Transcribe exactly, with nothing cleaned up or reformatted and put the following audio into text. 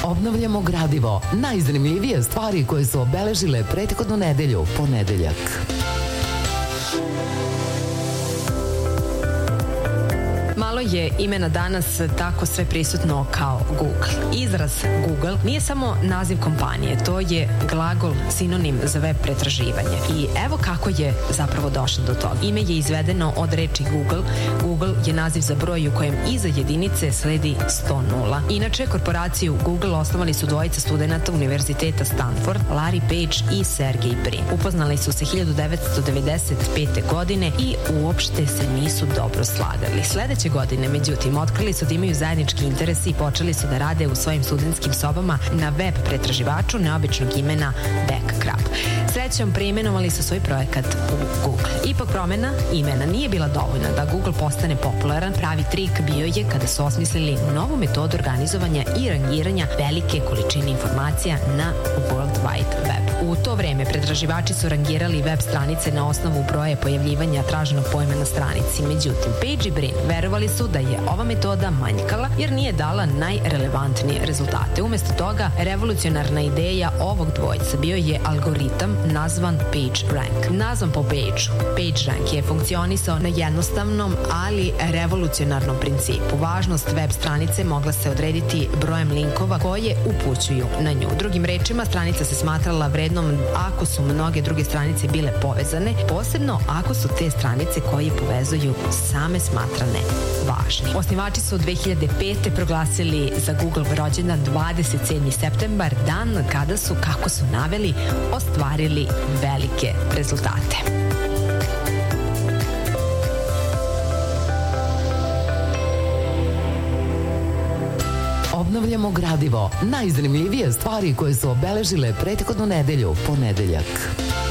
Obnavljamo gradivo. Najzanimljivije stvari koje su obeležile prethodnu nedelju, ponedeljak. Malo je imena danas tako sve prisutno kao Google. Izraz Google nije samo naziv kompanije, to je glagol, sinonim za web pretraživanje. I evo kako je zapravo došlo do toga. Ime je izvedeno od reči Google. Google je naziv za broj u kojem iza jedinice sledi sto nula. Inače, korporaciju Google osnovali su dvojica studenta Univerziteta Stanford, Larry Page i Sergey Brin. Upoznali su se hiljadu devetsto devedeset pete. godine i uopšte se nisu dobro slagali. Sledeće godine, međutim, otkrili su da imaju zajednički interes i počeli su da rade u svojim studentskim sobama na web pretraživaču neobičnog imena Backcrab. Srećom, preimenovali su svoj projekat u Google. Ipak promena imena nije bila dovoljna da Google postane popularan. Pravi trik bio je kada su osmislili novu metodu organizovanja i rangiranja velike količine informacija na World Wide Web. U to vreme pretraživači su rangirali web stranice na osnovu broja pojavljivanja traženog pojma na stranici. Međutim, Page i Brin verovali su da je ova metoda manjkala jer nije dala najrelevantnije rezultate. Umesto toga, revolucionarna ideja ovog dvojca bio je algoritam nazvan PageRank. Nazvan po Pageu, PageRank je funkcionisao na jednostavnom, ali revolucionarnom principu. Važnost web stranice mogla se odrediti brojem linkova koje upućuju na nju. Drugim rečima, stranica se smatrala vrednom ako su mnoge druge stranice bile povezane, posebno ako su te stranice koje povezuju same smatrane važni. Osnivači su dve hiljade pete. proglasili za Google rođendan dvadeset sedmi septembar, dan kada su, kako su naveli, ostvarili velike rezultate. Obnavljamo gradivo. Najzanimljivije stvari koje su obeležile prethodnu nedelju, ponedeljak.